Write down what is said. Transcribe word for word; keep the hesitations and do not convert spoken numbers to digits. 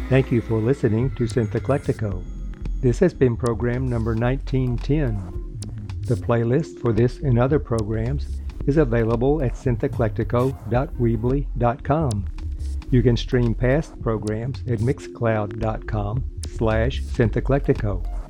Thank you for listening to Syntheclectico. This has been program number nineteen ten. The playlist for this and other programs is available at syntheclectico dot weebly dot com. You can stream past programs at mixcloud dot com slash syntheclectico.